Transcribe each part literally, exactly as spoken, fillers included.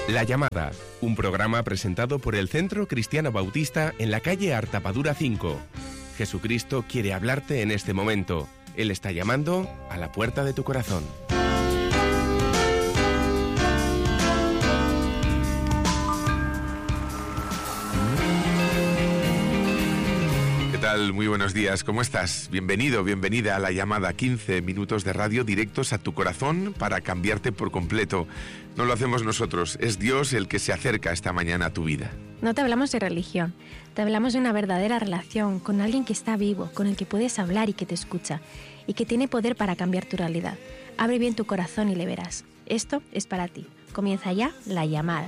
La Llamada, un programa presentado por el Centro Cristiano Bautista en la calle Artapadura cinco. Jesucristo quiere hablarte en este momento. Él está llamando a la puerta de tu corazón. ¿Qué tal? Muy buenos días, ¿cómo estás? Bienvenido, bienvenida a La Llamada, quince minutos de radio directos a tu corazón para cambiarte por completo. No lo hacemos nosotros, es Dios el que se acerca esta mañana a tu vida. No te hablamos de religión, te hablamos de una verdadera relación con alguien que está vivo, con el que puedes hablar y que te escucha, y que tiene poder para cambiar tu realidad. Abre bien tu corazón y le verás. Esto es para ti. Comienza ya La Llamada.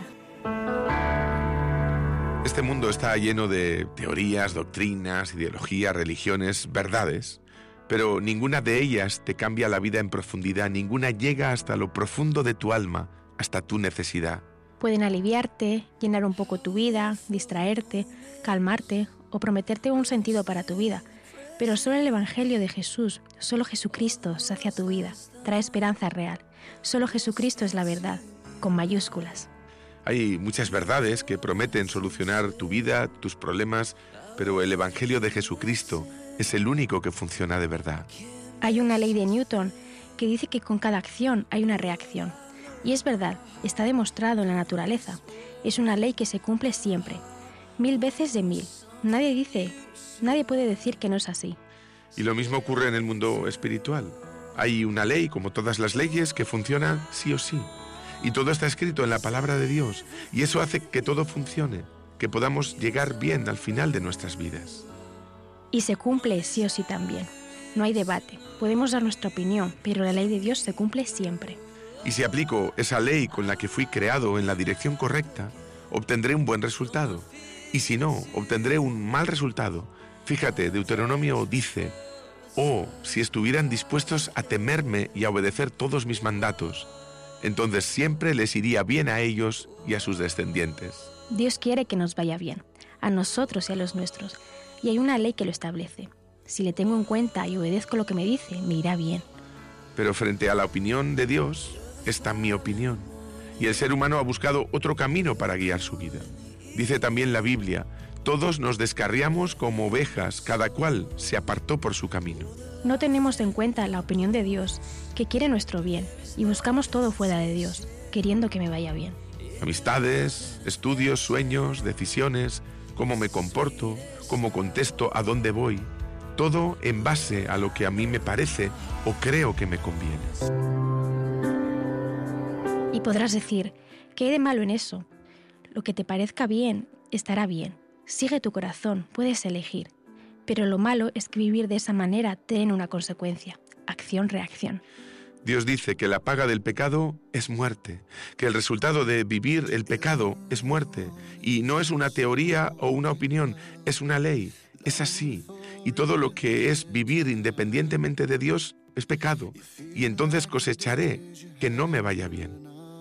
Este mundo está lleno de teorías, doctrinas, ideologías, religiones, verdades, pero ninguna de ellas te cambia la vida en profundidad, ninguna llega hasta lo profundo de tu alma, hasta tu necesidad. Pueden aliviarte, llenar un poco tu vida, distraerte, calmarte o prometerte un sentido para tu vida, pero solo el Evangelio de Jesús, solo Jesucristo sacia tu vida, trae esperanza real. Solo Jesucristo es la verdad, con mayúsculas. Hay muchas verdades que prometen solucionar tu vida, tus problemas, pero el Evangelio de Jesucristo es el único que funciona de verdad. Hay una ley de Newton que dice que con cada acción hay una reacción. Y es verdad, está demostrado en la naturaleza. Es una ley que se cumple siempre, mil veces de mil. Nadie dice, nadie puede decir que no es así. Y lo mismo ocurre en el mundo espiritual. Hay una ley, como todas las leyes, que funciona sí o sí. Y todo está escrito en la palabra de Dios, y eso hace que todo funcione, que podamos llegar bien al final de nuestras vidas. Y se cumple sí o sí también. No hay debate, podemos dar nuestra opinión, pero la ley de Dios se cumple siempre. Y si aplico esa ley con la que fui creado en la dirección correcta, obtendré un buen resultado. Y si no, obtendré un mal resultado. Fíjate, Deuteronomio dice, «Oh, si estuvieran dispuestos a temerme y a obedecer todos mis mandatos, entonces siempre les iría bien a ellos y a sus descendientes». Dios quiere que nos vaya bien, a nosotros y a los nuestros, y hay una ley que lo establece. Si le tengo en cuenta y obedezco lo que me dice, me irá bien. Pero frente a la opinión de Dios está mi opinión, y el ser humano ha buscado otro camino para guiar su vida. Dice también la Biblia, todos nos descarriamos como ovejas, cada cual se apartó por su camino. No tenemos en cuenta la opinión de Dios, que quiere nuestro bien, y buscamos todo fuera de Dios, queriendo que me vaya bien. Amistades, estudios, sueños, decisiones, cómo me comporto, cómo contesto, a dónde voy, todo en base a lo que a mí me parece o creo que me conviene. Y podrás decir, ¿qué hay de malo en eso? Lo que te parezca bien, estará bien. Sigue tu corazón, puedes elegir. Pero lo malo es que vivir de esa manera tiene una consecuencia, acción-reacción. Dios dice que la paga del pecado es muerte, que el resultado de vivir el pecado es muerte. Y no es una teoría o una opinión, es una ley, es así. Y todo lo que es vivir independientemente de Dios es pecado. Y entonces cosecharé que no me vaya bien.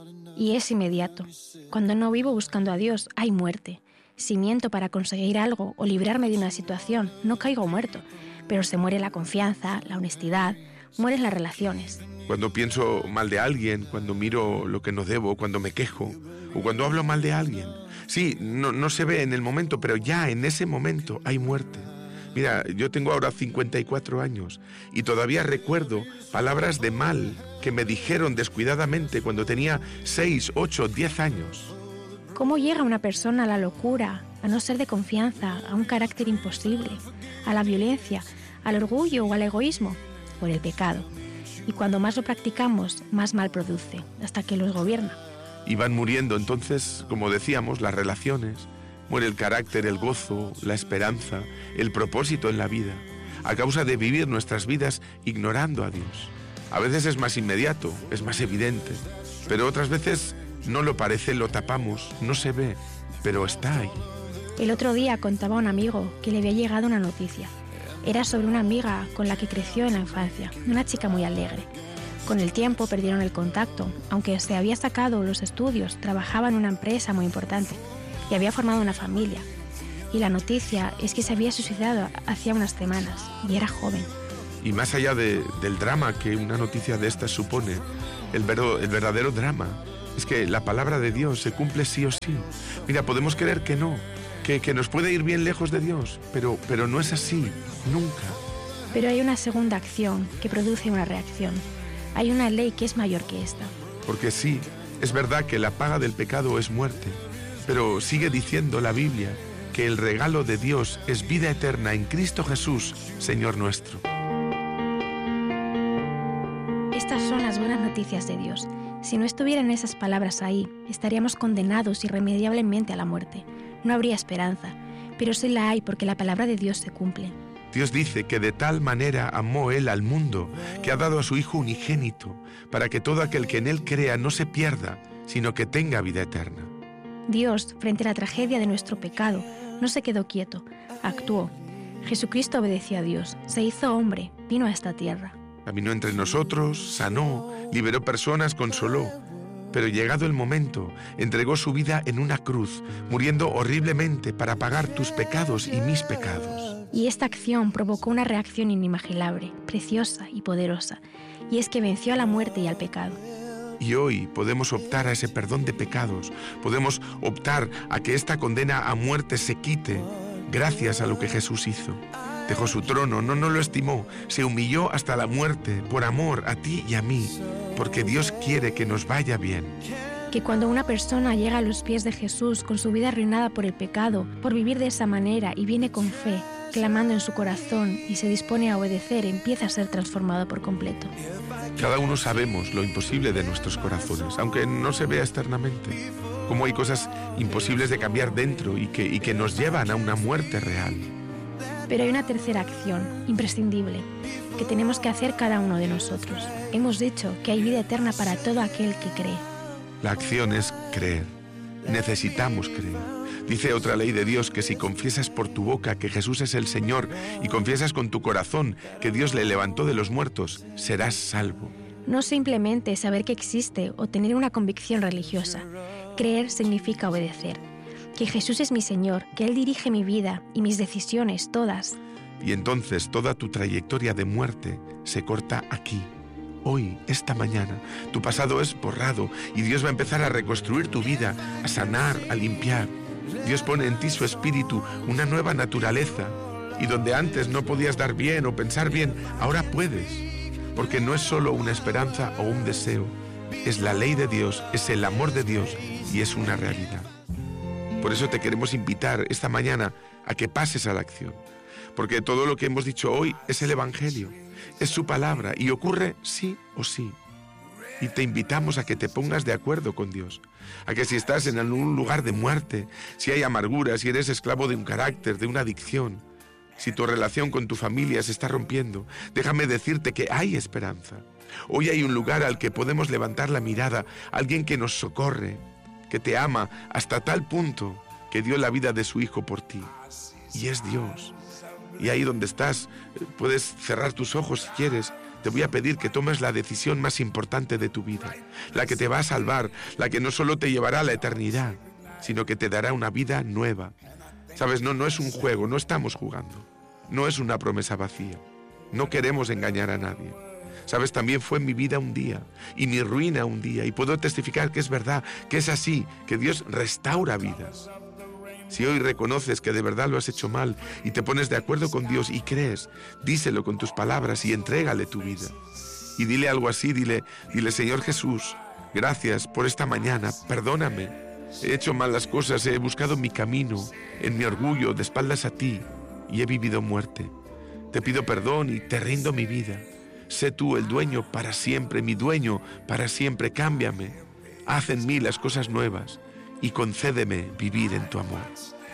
Y es inmediato. Cuando no vivo buscando a Dios, hay muerte. Si miento para conseguir algo o librarme de una situación, no caigo muerto, pero se muere la confianza, la honestidad, mueren las relaciones. Cuando pienso mal de alguien, cuando miro lo que no debo, cuando me quejo, o cuando hablo mal de alguien. Sí, no, no se ve en el momento, pero ya en ese momento hay muerte. Mira, yo tengo ahora cincuenta y cuatro años y todavía recuerdo palabras de mal que me dijeron descuidadamente cuando tenía seis, ocho, diez años. ¿Cómo llega una persona a la locura, a no ser de confianza, a un carácter imposible, a la violencia, al orgullo o al egoísmo? Por el pecado. Y cuando más lo practicamos, más mal produce, hasta que los gobierna. Y van muriendo entonces, como decíamos, las relaciones. Muere el carácter, el gozo, la esperanza, el propósito en la vida, a causa de vivir nuestras vidas ignorando a Dios. A veces es más inmediato, es más evidente, pero otras veces no lo parece, lo tapamos, no se ve, pero está ahí. El otro día contaba a un amigo que le había llegado una noticia. Era sobre una amiga con la que creció en la infancia, una chica muy alegre. Con el tiempo perdieron el contacto, aunque se había sacado los estudios, trabajaba en una empresa muy importante y había formado una familia. Y la noticia es que se había suicidado hacía unas semanas y era joven. Y más allá de, del drama que una noticia de estas supone, el, ver, el verdadero drama Es que la palabra de Dios se cumple sí o sí. Mira, podemos creer que no, que, que nos puede ir bien lejos de Dios, pero, pero no es así, nunca. Pero hay una segunda acción que produce una reacción. Hay una ley que es mayor que esta. Porque sí, es verdad que la paga del pecado es muerte, pero sigue diciendo la Biblia que el regalo de Dios es vida eterna en Cristo Jesús, Señor nuestro. Estas son las buenas noticias de Dios. Si no estuvieran esas palabras ahí, estaríamos condenados irremediablemente a la muerte. No habría esperanza, pero sí la hay porque la palabra de Dios se cumple. Dios dice que de tal manera amó Él al mundo, que ha dado a su Hijo unigénito, para que todo aquel que en Él crea no se pierda, sino que tenga vida eterna. Dios, frente a la tragedia de nuestro pecado, no se quedó quieto, actuó. Jesucristo obedeció a Dios, se hizo hombre, vino a esta tierra. Caminó entre nosotros, sanó, liberó personas, consoló. Pero llegado el momento, entregó su vida en una cruz, muriendo horriblemente para pagar tus pecados y mis pecados. Y esta acción provocó una reacción inimaginable, preciosa y poderosa, y es que venció a la muerte y al pecado. Y hoy podemos optar a ese perdón de pecados, podemos optar a que esta condena a muerte se quite, gracias a lo que Jesús hizo. Dejó su trono, no, no lo estimó, se humilló hasta la muerte por amor a ti y a mí, porque Dios quiere que nos vaya bien. Que cuando una persona llega a los pies de Jesús con su vida arruinada por el pecado, por vivir de esa manera y viene con fe, clamando en su corazón y se dispone a obedecer, empieza a ser transformado por completo. Cada uno sabemos lo imposible de nuestros corazones, aunque no se vea externamente, como hay cosas imposibles de cambiar dentro y que, y que nos llevan a una muerte real. Pero hay una tercera acción, imprescindible, que tenemos que hacer cada uno de nosotros. Hemos dicho que hay vida eterna para todo aquel que cree. La acción es creer. Necesitamos creer. Dice otra ley de Dios que si confiesas por tu boca que Jesús es el Señor y confiesas con tu corazón que Dios le levantó de los muertos, serás salvo. No simplemente saber que existe o tener una convicción religiosa. Creer significa obedecer. Que Jesús es mi Señor, que Él dirige mi vida y mis decisiones todas. Y entonces toda tu trayectoria de muerte se corta aquí. Hoy, esta mañana, tu pasado es borrado y Dios va a empezar a reconstruir tu vida, a sanar, a limpiar. Dios pone en ti su espíritu, una nueva naturaleza. Y donde antes no podías dar bien o pensar bien, ahora puedes. Porque no es solo una esperanza o un deseo. Es la ley de Dios, es el amor de Dios y es una realidad. Por eso te queremos invitar esta mañana a que pases a la acción. Porque todo lo que hemos dicho hoy es el Evangelio, es su palabra y ocurre sí o sí. Y te invitamos a que te pongas de acuerdo con Dios, a que si estás en algún lugar de muerte, si hay amargura, si eres esclavo de un carácter, de una adicción, si tu relación con tu familia se está rompiendo, déjame decirte que hay esperanza. Hoy hay un lugar al que podemos levantar la mirada, alguien que nos socorre, que te ama hasta tal punto que dio la vida de su Hijo por ti. Y es Dios. Y ahí donde estás, puedes cerrar tus ojos si quieres. Te voy a pedir que tomes la decisión más importante de tu vida, la que te va a salvar, la que no solo te llevará a la eternidad, sino que te dará una vida nueva. Sabes, no, no es un juego, no estamos jugando. No es una promesa vacía. No queremos engañar a nadie. Sabes, también fue mi vida un día y mi ruina un día, y puedo testificar que es verdad, que es así, que Dios restaura vidas. Si hoy reconoces que de verdad lo has hecho mal y te pones de acuerdo con Dios y crees, díselo con tus palabras y entrégale tu vida. Y dile algo así, dile, dile, Señor Jesús, gracias por esta mañana, perdóname. He hecho mal las cosas, he buscado mi camino, en mi orgullo, de espaldas a ti, y he vivido muerte. Te pido perdón y te rindo mi vida. Sé tú el dueño para siempre, mi dueño para siempre, cámbiame. Haz en mí las cosas nuevas y concédeme vivir en tu amor.